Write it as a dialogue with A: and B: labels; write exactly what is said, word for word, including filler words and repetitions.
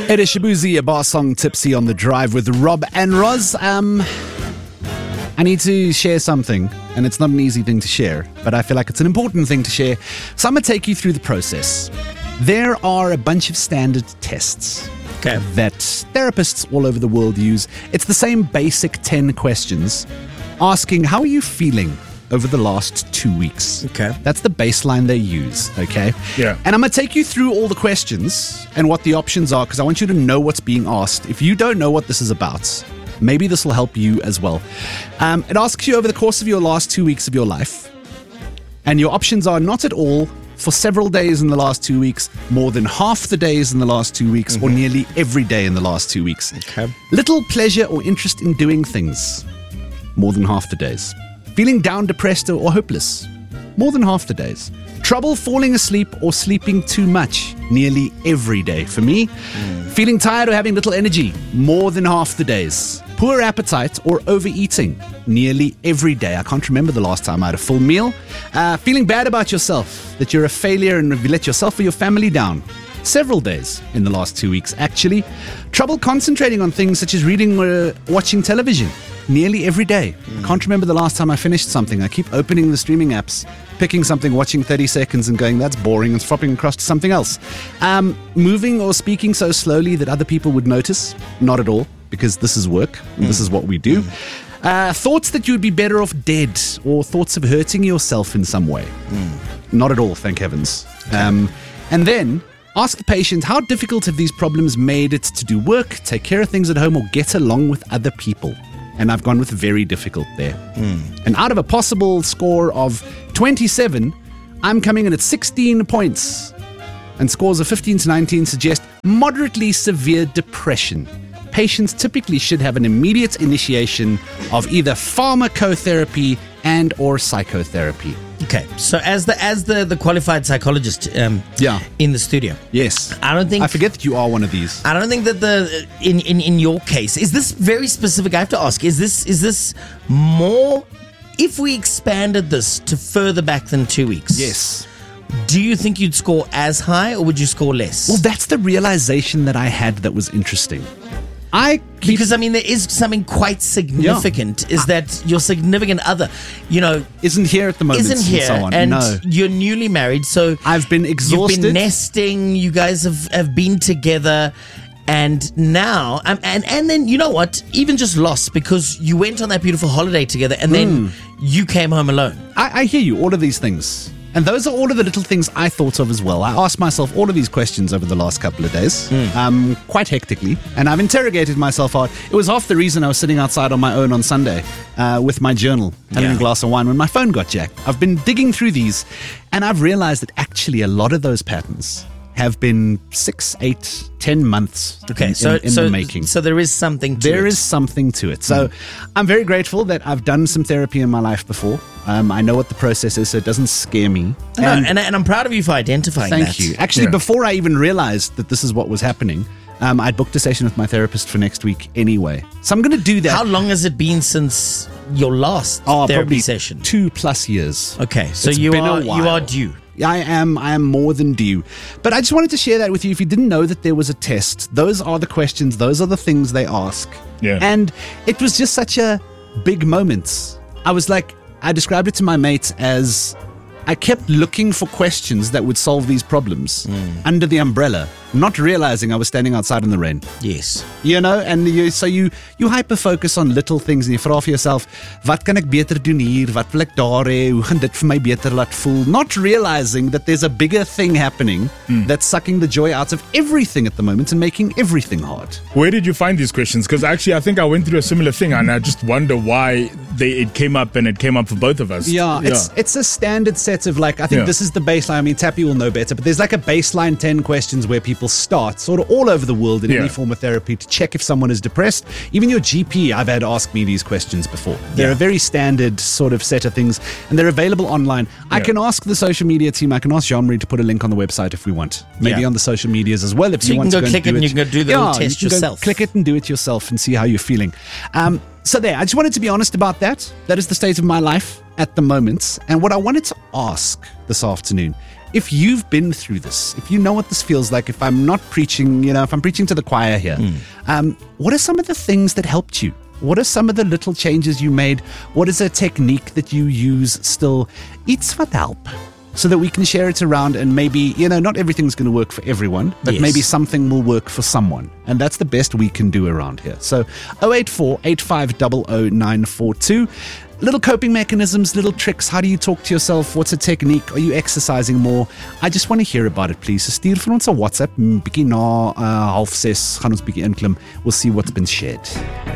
A: It is Shabuzi, a bar song Tipsy on the Drive with Rob and Roz. Um, I need to share something, and it's not an easy thing to share, but I feel like it's an important thing to share. So I'm going to take you through the process. There are a bunch of standard tests
B: okay.
A: that therapists all over the world use. It's the same basic ten questions asking, how are you feeling over the last two weeks?
B: Okay.
A: That's the baseline they use, okay?
C: Yeah.
A: And I'm going to take you through all the questions and what the options are, because I want you to know what's being asked. If you don't know what this is about, maybe this will help you as well. Um, it asks you over the course of your last two weeks of your life, and your options are not at all, for several days in the last two weeks, more than half the days in the last two weeks, mm-hmm. or nearly every day in the last two weeks.
B: Okay.
A: Little pleasure or interest in doing things, more than half the days. Feeling down, depressed, or hopeless, more than half the days. Trouble falling asleep or sleeping too much, nearly every day. For me, mm. feeling tired or having little energy, more than half the days. Poor appetite or overeating, nearly every day. I can't remember the last time I had a full meal. Uh, feeling bad about yourself, that you're a failure and you let yourself or your family down. Several days in the last two weeks, actually. Trouble concentrating on things such as reading or watching television, nearly every day. Mm. I can't remember the last time I finished something. I keep opening the streaming apps, picking something, watching thirty seconds and going, that's boring, and swapping across to something else. Um, moving or speaking so slowly that other people would notice, not at all, because this is work, and mm. this is what we do. Mm. Uh, thoughts that you'd be better off dead, or thoughts of hurting yourself in some way. Mm. Not at all, thank heavens. Um, and then ask the patient, how difficult have these problems made it to do work, take care of things at home, or get along with other people? And I've gone with very difficult there. Mm. And out of a possible score of twenty-seven, I'm coming in at sixteen points. And scores of fifteen to nineteen suggest moderately severe depression. Patients typically should have an immediate initiation of either pharmacotherapy and or psychotherapy.
B: Okay, so as the as the, the qualified psychologist um,
A: yeah.
B: in the studio,
A: yes,
B: I don't think
A: I forget that you are one of these.
B: I don't think that the in, in, in your case is this very specific. I have to ask: is this is this more? If we expanded this to further back than two weeks,
A: yes.
B: Do you think you'd score as high, or would you score less?
A: Well, that's the realization that I had that was interesting. I keep,
B: because I mean there is something quite significant yeah. is that your significant other, you know,
A: isn't here at the moment,
B: isn't here,
A: and so on.
B: And
A: no.
B: You're newly married, so
A: I've been exhausted.
B: You've been nesting. You guys have, have been together, and now um, and and then you know what? Even just lost because you went on that beautiful holiday together, and then mm. you came home alone.
A: I, I hear you. All of these things. And those are all of the little things I thought of as well. I asked myself all of these questions over the last couple of days, mm. um, quite hectically. And I've interrogated myself hard. It was half the reason I was sitting outside on my own on Sunday uh, with my journal, having yeah. a glass of wine when my phone got jacked. I've been digging through these, and I've realized that actually a lot of those patterns have been six, eight, ten months
B: okay,
A: in,
B: so,
A: in, in
B: so,
A: the making.
B: So there is something to
A: there
B: it.
A: There is something to it. So mm. I'm very grateful that I've done some therapy in my life before. Um, I know what the process is, so it doesn't scare me.
B: No, and, and, and I'm proud of you for identifying
A: thank
B: that.
A: Thank you. Actually, yeah. before I even realized that this is what was happening, um, I'd booked a session with my therapist for next week anyway. So I'm going to do that.
B: How long has it been since your last
A: oh,
B: therapy session?
A: Two plus years.
B: Okay, so
A: it's
B: you
A: been
B: are
A: a while.
B: you are due.
A: I am I am more than due. But I just wanted to share that with you. If you didn't know that there was a test, those are the questions, those are the things they ask.
C: Yeah.
A: And it was just such a big moment. I was like, I described it to my mates as I kept looking for questions that would solve these problems mm. under the umbrella, not realizing I was standing outside in the rain.
B: Yes.
A: You know, and you, so you you hyper-focus on little things and you vra vir yourself, wat kan ek beter doen hier? Wat wil ek daar hê? Hoe gaan dit vir my beter laat voel? Not realizing that there's a bigger thing happening mm. that's sucking the joy out of everything at the moment and making everything hard.
C: Where did you find these questions? Because actually I think I went through a similar thing and I just wonder why they it came up and it came up for both of us.
A: Yeah,
C: yeah.
A: it's it's a standard set of like, I think
C: yeah.
A: this is the baseline. I mean, Tappy will know better, but there's like a baseline ten questions where people start sort of all over the world in yeah. any form of therapy to check if someone is depressed. Even your G P, I've had ask me these questions before. They're yeah. a very standard sort of set of things, and they're available online. Yeah. I can ask the social media team, I can ask Jean-Marie to put a link on the website if we want. Maybe yeah. on the social medias as well if
B: so
A: you,
B: you
A: want
B: can
A: to
B: go
A: go
B: click
A: and
B: it
A: do
B: and
A: it.
B: you can go do the
A: yeah,
B: little test
A: you can
B: yourself.
A: Go click it and do it yourself and see how you're feeling. Um, so there, I just wanted to be honest about that. That is the state of my life at the moment. And what I wanted to ask this afternoon if you've been through this, if you know what this feels like, if I'm not preaching, you know, if I'm preaching to the choir here, mm. um, what are some of the things that helped you? What are some of the little changes you made? What is a technique that you use still? It's what help. So that we can share it around, and maybe, you know, not everything's going to work for everyone, but yes. maybe something will work for someone. And that's the best we can do around here. So oh eight four, eight five zero zero, nine four two. Little coping mechanisms, little tricks. How do you talk to yourself? What's a technique? Are you exercising more? I just want to hear about it, please. So stuur vir ons 'n WhatsApp. Bietjie na uh, half ses gaan ons bietjie inklim. We'll see what's been shared.